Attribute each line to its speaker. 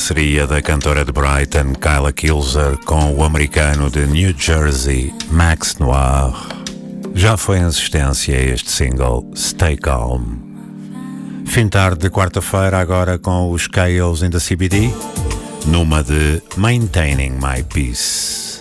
Speaker 1: parceria da cantora de Brighton, Kyla Kilzer, com o americano de New Jersey, Max Noir. Já foi em assistência este single, Stay Calm. Fim de tarde de quarta-feira, agora com os Scales in the CBD, numa de Maintaining My Peace.